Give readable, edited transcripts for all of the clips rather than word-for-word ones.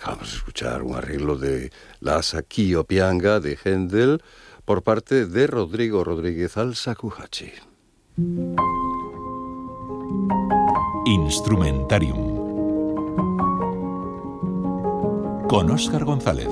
Vamos a escuchar un arreglo de la Sakio Pianga de Händel por parte de Rodrigo Rodríguez al shakuhachi. Instrumentarium con Óscar González.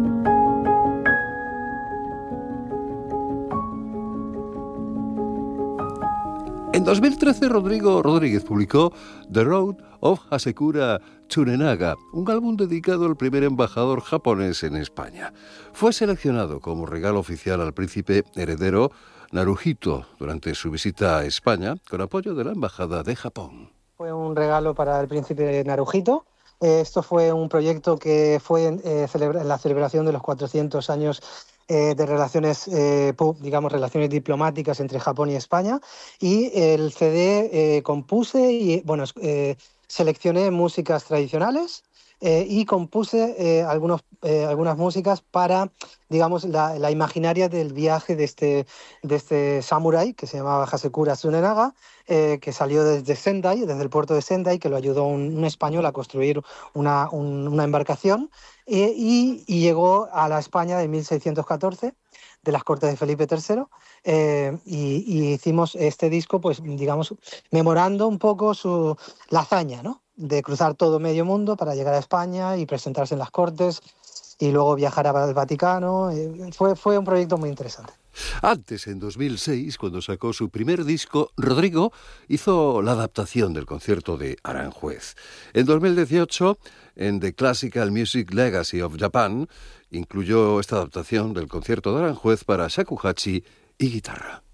En 2013, Rodrigo Rodríguez publicó The Road of Hasekura Tsunenaga, un álbum dedicado al primer embajador japonés en España. Fue seleccionado como regalo oficial al príncipe heredero Naruhito durante su visita a España, con apoyo de la Embajada de Japón. Fue un regalo para el príncipe Naruhito. Esto fue un proyecto que fue en la celebración de los 400 años de relaciones, relaciones diplomáticas entre Japón y España. Y el CD compuse y, seleccioné músicas tradicionales y compuse algunas músicas para, digamos, la imaginaria del viaje de este samurái que se llamaba Hasekura Tsunenaga, que salió desde Sendai, desde el puerto de Sendai, que lo ayudó un español a construir una embarcación y llegó a la España de 1614, de las cortes de Felipe III, y hicimos este disco, pues digamos, memorando un poco la hazaña, ¿no?, de cruzar todo medio mundo para llegar a España y presentarse en las cortes y luego viajar al Vaticano. Fue un proyecto muy interesante. Antes, en 2006, cuando sacó su primer disco, Rodrigo hizo la adaptación del concierto de Aranjuez. En 2018, en The Classical Music Legacy of Japan, incluyó esta adaptación del concierto de Aranjuez para shakuhachi y guitarra.